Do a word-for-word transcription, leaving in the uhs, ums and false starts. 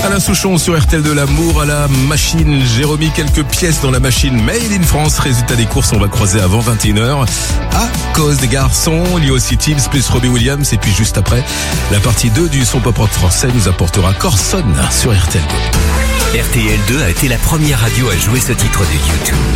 Alain Souchon sur R T L de l'amour à la machine. J'ai remis quelques pièces dans la machine Made in France. Résultat des courses, on va croiser avant vingt et une heures. À cause des garçons, il y a aussi Tibbs plus Robbie Williams. Et puis juste après, la partie deux du son pop rock français nous apportera Corson sur R T L deux. R T L deux a été la première radio à jouer ce titre de YouTube.